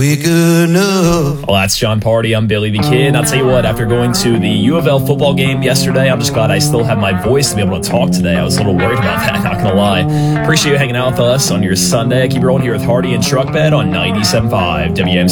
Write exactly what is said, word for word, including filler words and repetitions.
quick enough. Well, that's John Party. I'm Billy the Kid. I'll tell you what, after going to the U of L football game yesterday, I'm just glad I still have my voice to be able to talk today. I was a little worried about that, not gonna lie. Appreciate you hanging out with us on your Sunday. I keep rolling here with Hardy and Truckbed on ninety-seven point five W M C.